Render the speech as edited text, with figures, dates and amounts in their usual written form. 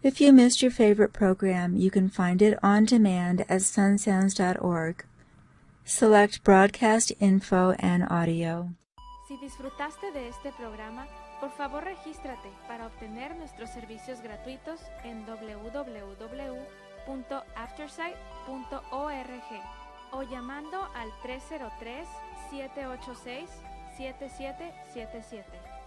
If you missed your favorite program, you can find it on demand at sunsounds.org. Select Broadcast Info and Audio. Si disfrutaste de este programa, por favor regístrate para obtener nuestros servicios gratuitos en www.aftersight.org o llamando al 303-786-7777.